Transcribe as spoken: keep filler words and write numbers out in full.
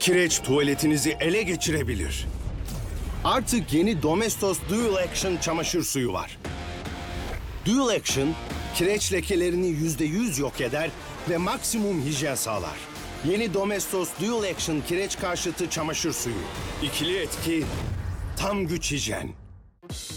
Kireç tuvaletinizi ele geçirebilir. Artık yeni Domestos Dual Action çamaşır suyu var. Dual Action, kireç lekelerini yüzde yüz yok eder ve maksimum hijyen sağlar. Yeni Domestos Dual Action kireç karşıtı çamaşır suyu. İkili etki, tam güç hijyen.